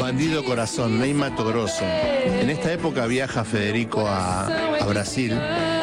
Bandido Corazón, Ney Matogrosso. En esta época viaja Federico a Brasil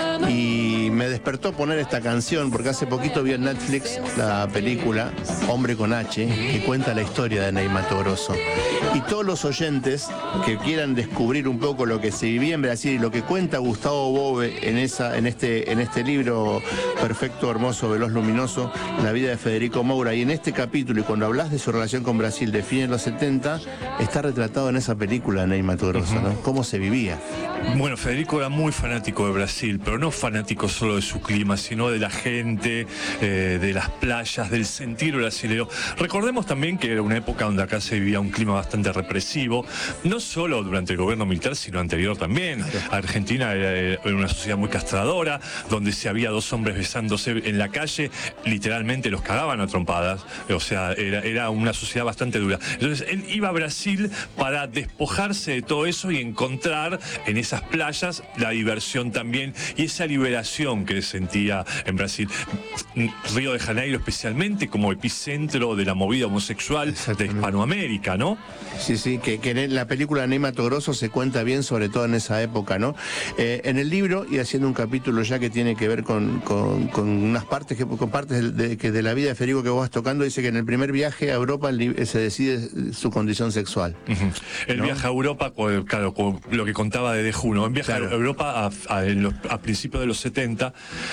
y me despertó poner esta canción porque hace poquito vi en Netflix la película Hombre con H, que cuenta la historia de Ney Matogrosso. Y todos los oyentes que quieran descubrir un poco lo que se vivía en Brasil y lo que cuenta Gustavo Bove en este libro perfecto, hermoso, veloz, luminoso, La vida de Federico Moura, y en este capítulo, y cuando hablas de su relación con Brasil de fines de los 70, está retratado en esa película Ney Matogrosso, ¿no? Cómo se vivía. Bueno, Federico era muy fanático de Brasil, pero no fanático solo de su clima, sino de la gente, de las playas, del sentir brasileño. Recordemos también que era una época donde acá se vivía un clima bastante represivo, no solo durante el gobierno militar, sino anterior también. Argentina era una sociedad muy castradora, donde si había dos hombres besándose en la calle, literalmente los cagaban a trompadas. O sea, era una sociedad bastante dura. Entonces, él iba a Brasil para despojarse de todo eso y encontrar en esas playas la diversión también y esa liberación que sentía en Brasil. Río de Janeiro especialmente como epicentro de la movida homosexual de Hispanoamérica, ¿no? Sí, sí, que en la película Ney Matogrosso se cuenta bien, sobre todo en esa época, ¿no? En el libro, y haciendo un capítulo ya que tiene que ver con unas partes, con partes de la vida de Federico que vos vas tocando, dice que en el primer viaje a Europa se decide su condición sexual. Él viaja a Europa, claro, con lo que contaba de Juno, él viaja a Europa a principios de los 70,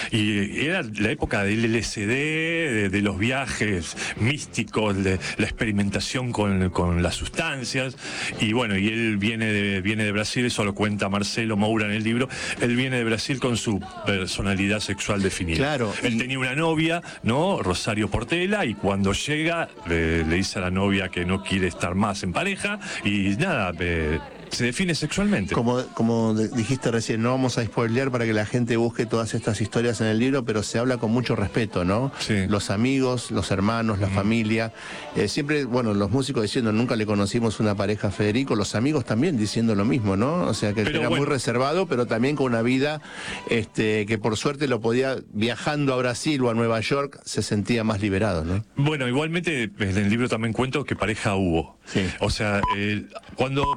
y era la época del LSD, de los viajes místicos, de la experimentación con las sustancias, y bueno, y él viene de Brasil, eso lo cuenta Marcelo Moura en el libro. Él viene de Brasil con su personalidad sexual definida. Claro. Él tenía una novia, ¿no? Rosario Portela, y cuando llega le dice a la novia que no quiere estar más en pareja, y nada, se define sexualmente. Como dijiste recién, no vamos a spoilear para que la gente busque todas estas historias en el libro, pero se habla con mucho respeto, ¿no? Sí. Los amigos, los hermanos, la familia. Siempre, bueno, los músicos diciendo nunca le conocimos una pareja a Federico, los amigos también diciendo lo mismo, ¿no? O sea, que era muy reservado, pero también con una vida que por suerte lo podía, viajando a Brasil o a Nueva York, se sentía más liberado, ¿no? Bueno, igualmente en el libro también cuento que pareja hubo. Sí. O sea, cuando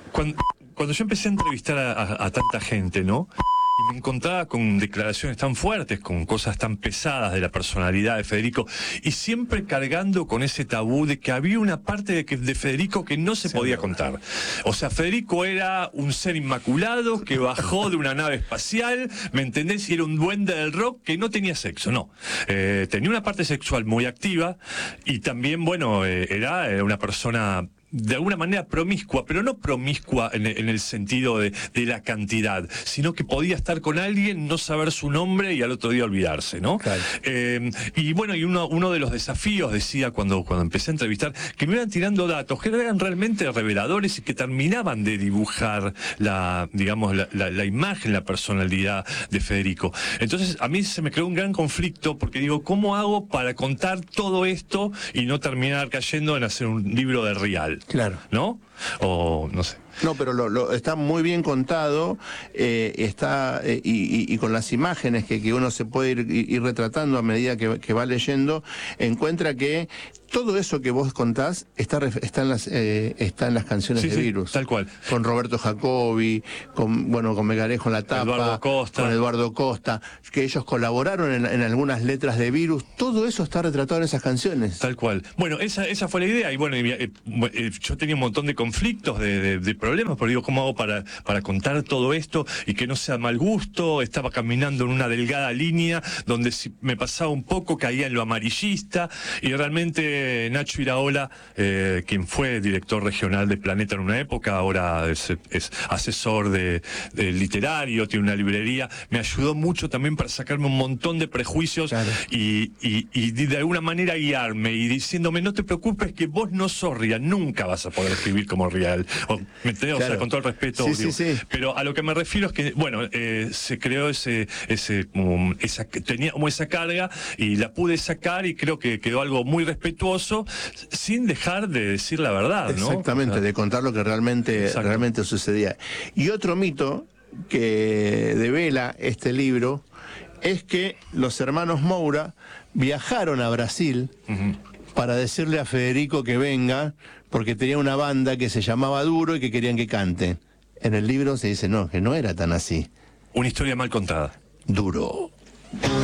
yo empecé a entrevistar a tanta gente, ¿no? Y me encontraba con declaraciones tan fuertes, con cosas tan pesadas de la personalidad de Federico, y siempre cargando con ese tabú de que había una parte de Federico que no se podía contar. O sea, Federico era un ser inmaculado que bajó de una nave espacial, ¿me entendés? Y era un duende del rock que no tenía sexo, no. Tenía una parte sexual muy activa, y también, bueno, era una persona de alguna manera promiscua, pero no promiscua en el sentido de la cantidad, sino que podía estar con alguien, no saber su nombre y al otro día olvidarse, ¿no? Claro. Y bueno, y uno de los desafíos, decía cuando empecé a entrevistar, que me iban tirando datos que eran realmente reveladores y que terminaban de dibujar la imagen, la personalidad de Federico. Entonces a mí se me creó un gran conflicto, porque digo, ¿cómo hago para contar todo esto y no terminar cayendo en hacer un libro de Rial? Claro. ¿No? O no sé. No, pero está muy bien contado, y con las imágenes que uno se puede ir retratando a medida que va leyendo, encuentra que todo eso que vos contás está en las canciones de Virus. Tal cual. Con Roberto Jacobi, con Megarejo en la tapa, con Eduardo Costa, que ellos colaboraron en algunas letras de Virus. Todo eso está retratado en esas canciones. Tal cual. Bueno, esa fue la idea, y bueno, yo tenía un montón de conflictos, de problemas, pero digo, ¿cómo hago para contar todo esto y que no sea mal gusto? Estaba caminando en una delgada línea donde si me pasaba un poco caía en lo amarillista, y realmente Nacho Iraola, quien fue director regional de Planeta en una época, ahora es asesor de literario, tiene una librería, me ayudó mucho también para sacarme un montón de prejuicios. Claro. y de alguna manera guiarme y diciéndome, no te preocupes, que vos no sos Rial, nunca vas a poder escribir como Rial. ¿Me entendés? Claro. O sea, con todo el respeto. Sí. Pero a lo que me refiero es que, bueno, se creó tenía como esa carga, y la pude sacar, y creo que quedó algo muy respetuoso, sin dejar de decir la verdad, ¿no? Exactamente, de contar lo que realmente sucedía. Y otro mito que devela este libro es que los hermanos Moura viajaron a Brasil para decirle a Federico que venga, porque tenía una banda que se llamaba Duro y que querían que cante. En el libro se dice, no, que no era tan así. Una historia mal contada. Duro.